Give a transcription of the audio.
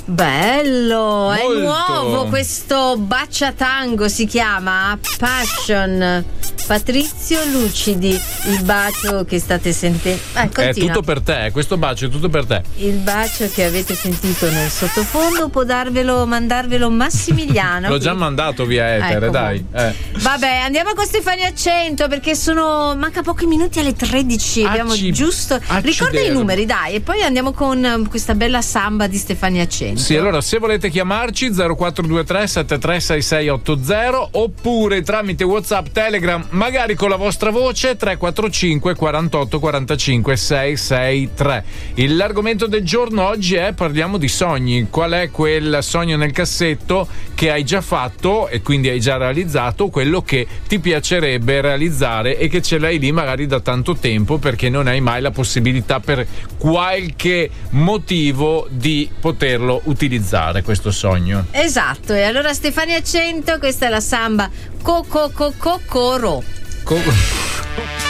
Bello, è nuovo questo baciatango, si chiama Passion. Patrizio Lucidi, il bacio che state sentendo. È tutto per te, questo bacio è tutto per te. Il bacio che avete sentito nel sottofondo può mandarvelo Massimiliano. L'ho già mandato via etere, dai. Vabbè, andiamo con Stefania 100 perché manca pochi minuti alle 13. Abbiamo giusto. Ricorda i numeri, dai, e poi andiamo con questa bella samba di Stefania 100. Sì, allora se volete chiamarci 0423 736680 oppure tramite WhatsApp, Telegram, magari con la vostra voce 345 48 45 663. L'argomento del giorno oggi parliamo di sogni. Qual è quel sogno nel cassetto che hai già fatto e quindi hai già realizzato, quello che ti piacerebbe realizzare e che ce l'hai lì magari da tanto tempo perché non hai mai la possibilità per qualche motivo di poterlo utilizzare questo sogno. Esatto, e allora Stefania 100, questa è la samba Cocoro.